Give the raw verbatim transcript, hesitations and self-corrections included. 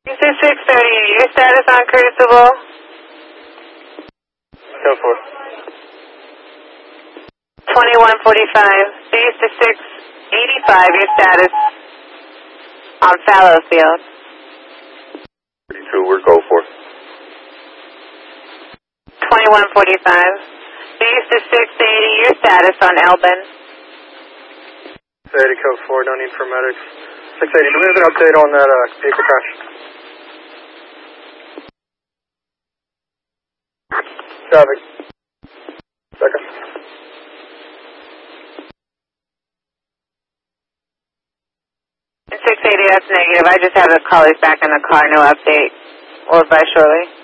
six thirty, your status on Crucible? Go for it. twenty-one forty-five, six eighty-five, your status on Fallowfield. thirty-two, we're go for it. twenty-one forty-five, six eighty, your status on Elbin. six eighty, code four, no need for medics. six eighty, do we have an update on that uh, vehicle crash? Traffic. Second. six eighty, that's negative. I just have the callers back in the car, no update. We'll advise shortly.